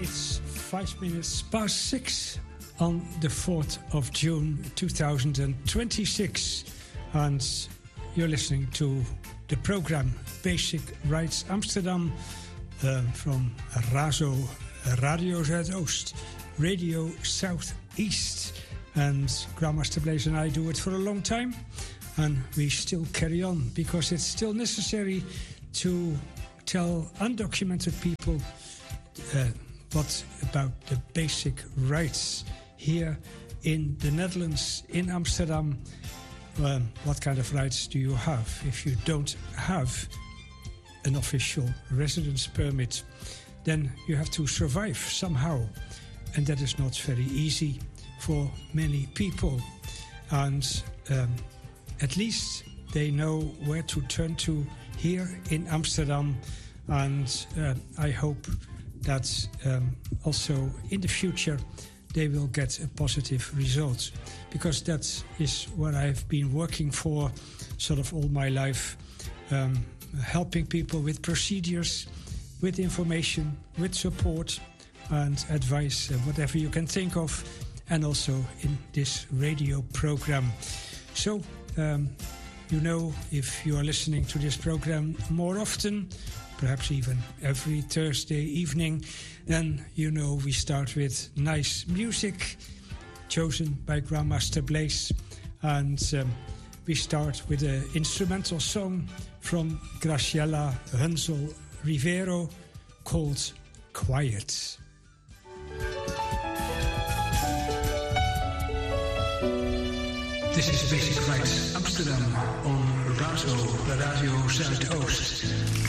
It's 5 minutes past 6 on the 4th of June 2026, and you're listening to the program Basic Rights Amsterdam from RAZO, Radio Zuidoost, Radio Southeast. And Grandmaster Blaze and I do it for a long time, and we still carry on because it's still necessary to tell undocumented people what about the basic rights here in the Netherlands, in Amsterdam. What kind of rights do you have if you don't have an official residence permit? Then you have to survive somehow, and that is not very easy for many people. And at least they know where to turn to here in Amsterdam, and I hope that also in the future they will get a positive result, because that is what I've been working for sort of all my life, helping people with procedures, with information, with support and advice, whatever you can think of, and also in this radio program. So, you know, if you are listening to this program more often, perhaps even every Thursday evening, then you know we start with nice music chosen by Grandmaster Blaze. And we start with an instrumental song from Graciela Hunzel Rivero called Quiet. This is Basic Rights Amsterdam on RAZO, Radio Zuidoost.